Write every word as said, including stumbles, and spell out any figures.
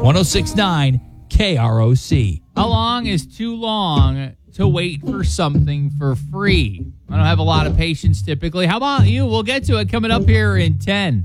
one oh six point nine K R O C. How long is too long to wait for something for free? I don't have a lot of patience typically. How about you? We'll get to it coming up here in ten.